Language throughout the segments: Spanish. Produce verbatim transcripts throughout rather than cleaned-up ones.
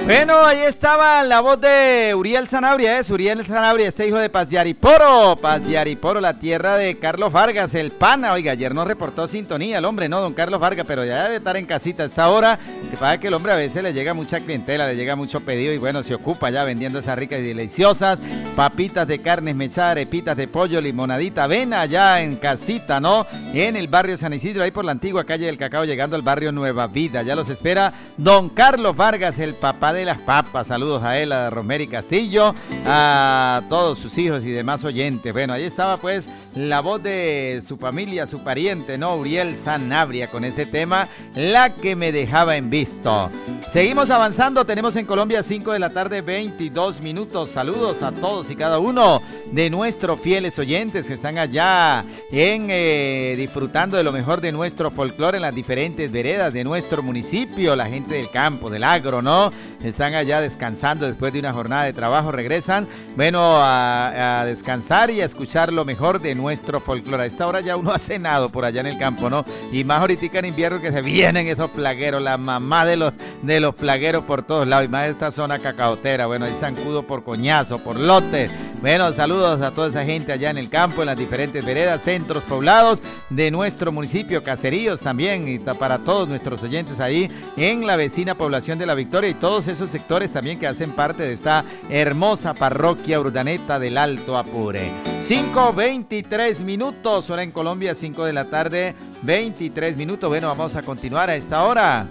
Bueno, ahí estaba la voz de Uriel Sanabria, es Uriel Sanabria, este hijo de Paz Yariporo, Paz Yariporo, la tierra de Carlos Vargas, el pana. Oiga, ayer no reportó sintonía el hombre, no, don Carlos Vargas, pero ya debe estar en casita a esta hora. Que pasa que el hombre a veces le llega mucha clientela, le llega mucho pedido y bueno, se ocupa ya vendiendo esas ricas y deliciosas papitas de carne mechada, arepitas de pollo, limonadita, ven allá en casita, ¿no? En el barrio San Isidro, ahí por la antigua calle del Cacao, llegando al barrio Nueva Vida. Ya los espera don Carlos Vargas, el papá de las papas. Saludos a él, a Romery Castillo, a todos sus hijos y demás oyentes. Bueno, ahí estaba pues la voz de su familia, su pariente, ¿no? Uriel Sanabria, con ese tema, La que me dejaba en visto. Seguimos avanzando, tenemos en Colombia cinco de la tarde, veintidós minutos. Saludos a todos y cada uno de nuestros fieles oyentes que están allá en eh, disfrutando de lo mejor de nuestro folclore en las diferentes veredas de nuestro municipio. La gente del campo, del agro, ¿no? Están allá descansando después de una jornada de trabajo, regresan, bueno, a, a descansar y a escuchar lo mejor de nuestro folclore. A esta hora ya uno ha cenado por allá en el campo, ¿no? Y más ahorita en invierno que se vienen esos plagueros, la mamá de los, de los plagueros por todos lados, y más de esta zona cacaotera. Bueno, hay zancudo por coñazo, por lote. Bueno, saludos a toda esa gente allá en el campo, en las diferentes veredas, centros poblados de nuestro municipio, caseríos también, y para todos nuestros oyentes ahí en la vecina población de La Victoria y todos esos sectores también que hacen parte de esta hermosa parroquia Urdaneta del Alto Apure. cinco veintitrés minutos, hora en Colombia, cinco de la tarde, veintitrés minutos. Bueno, vamos a continuar a esta hora.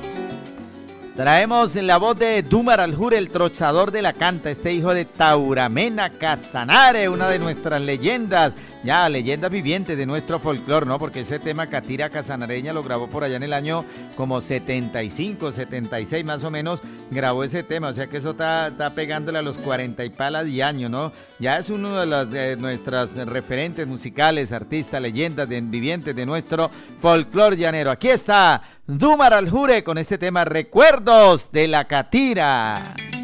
Traemos la voz de Dumar Aljure, el trochador de la canta, este hijo de Tauramena Casanare, una de nuestras leyendas, ya leyendas vivientes de nuestro folclore, ¿no? Porque ese tema Catira Casanareña lo grabó por allá en el año como setenta y cinco, setenta y seis más o menos, grabó ese tema, o sea que eso está, está pegándole a los cuarenta y palas de año, ¿no? Ya es uno de, las, de nuestras referentes musicales, artistas, leyendas de, vivientes de nuestro folclore llanero. Aquí está Dumar Aljure con este tema Recuerdos de la Catira.